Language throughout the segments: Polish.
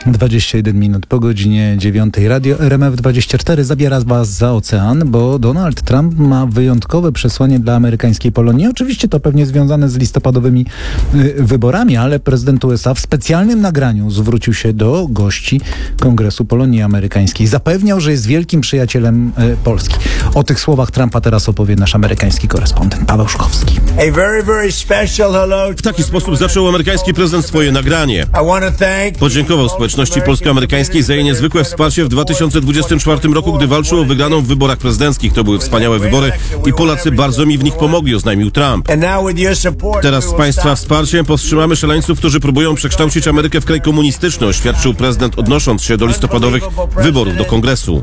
21 minut po godzinie 9. Radio RMF24 zabiera was za ocean, bo Donald Trump ma wyjątkowe przesłanie dla amerykańskiej Polonii. Oczywiście to pewnie związane z listopadowymi wyborami, ale prezydent USA w specjalnym nagraniu zwrócił się do gości Kongresu Polonii Amerykańskiej. Zapewniał, że jest wielkim przyjacielem Polski. O tych słowach Trumpa teraz opowie nasz amerykański korespondent Paweł Szkowski. W taki sposób zaczął amerykański prezydent swoje nagranie. Podziękował społeczności polsko-amerykańskiej za jej niezwykłe wsparcie w 2024 roku, gdy walczył o wygraną w wyborach prezydenckich. To były wspaniałe wybory i Polacy bardzo mi w nich pomogli, oznajmił Trump. Teraz z państwa wsparciem powstrzymamy szaleńców, którzy próbują przekształcić Amerykę w kraj komunistyczny, oświadczył prezydent, odnosząc się do listopadowych wyborów do Kongresu.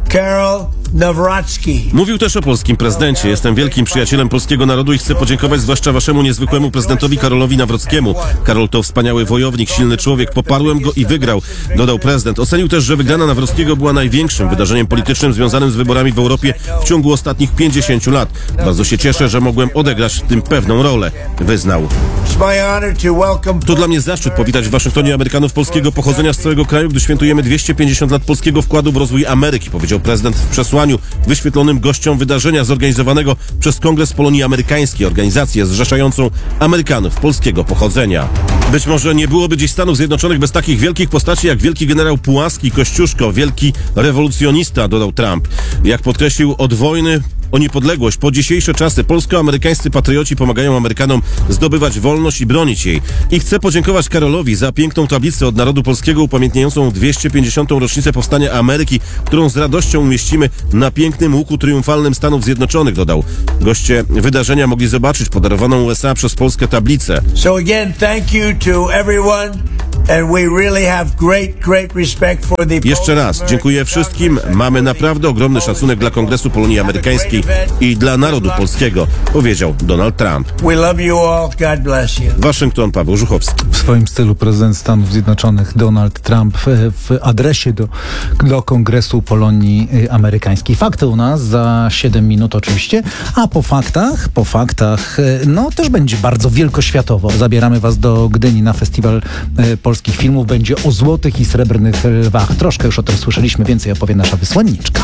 Mówił też o polskim prezydencie. Jestem wielkim przyjacielem polskiego narodu i chcę podziękować zwłaszcza waszemu niezwykłemu prezydentowi Karolowi Nawrockiemu. Karol to wspaniały wojownik, silny człowiek. Poparłem go i wygrał, dodał prezydent. Ocenił też, że wygrana Nawrockiego była największym wydarzeniem politycznym związanym z wyborami w Europie w ciągu ostatnich 50 lat. Bardzo się cieszę, że mogłem odegrać w tym pewną rolę, wyznał. To dla mnie zaszczyt powitać w Waszyngtonie Amerykanów polskiego pochodzenia z całego kraju, gdy świętujemy 250 lat polskiego wkładu w rozwój Ameryki, powiedział prezydent w przesłaniu wyświetlonym gościom wydarzenia zorganizowanego przez Kongres Polonii Amerykańskiej, organizację zrzeszającą Amerykanów polskiego pochodzenia. Być może nie byłoby dziś Stanów Zjednoczonych bez takich wielkich postaci jak wielki generał Pułaski, Kościuszko, wielki rewolucjonista, dodał Trump. Jak podkreślił, od wojny o niepodległość po dzisiejsze czasy polsko-amerykańscy patrioci pomagają Amerykanom zdobywać wolność i bronić jej. I chcę podziękować Karolowi za piękną tablicę od narodu polskiego upamiętniającą 250. rocznicę powstania Ameryki, którą z radością umieścimy na pięknym łuku triumfalnym Stanów Zjednoczonych, dodał. Goście wydarzenia mogli zobaczyć podarowaną USA przez Polskę tablicę. So again, thank you to everyone. And we really have great respect for the Jeszcze raz dziękuję wszystkim. Mamy naprawdę ogromny szacunek dla Kongresu Polonii Amerykańskiej i dla narodu polskiego, powiedział Donald Trump. We love you all. God bless you. Waszyngton, Paweł Żuchowski. W swoim stylu prezydent Stanów Zjednoczonych Donald Trump w adresie do Kongresu Polonii Amerykańskiej. Fakty u nas za 7 minut oczywiście, a po faktach, no też będzie bardzo wielkoświatowo. Zabieramy was do Gdyni na festiwal polskich filmów. Będzie o złotych i srebrnych lwach. Troszkę już o tym słyszeliśmy, więcej opowie nasza wysłanniczka.